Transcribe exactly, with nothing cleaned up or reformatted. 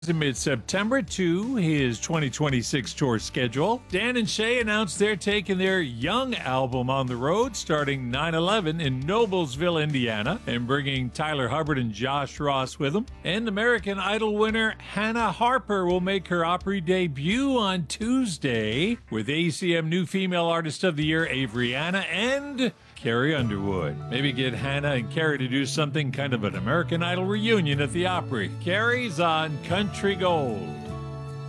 in mid-September to his twenty twenty-six tour schedule. Dan and Shay announced they're taking their Young album on the road starting nine eleven in Noblesville, Indiana, and bringing Tyler Hubbard and Josh Ross with them. And American Idol winner Hannah Harper will make her Opry debut on Tuesday with A C M New Female Artist of the Year Avery Anna and Carrie Underwood. Maybe get Hannah and Carrie to do something kind of an American Idol reunion at the Opry. Carrie's on Country Gold.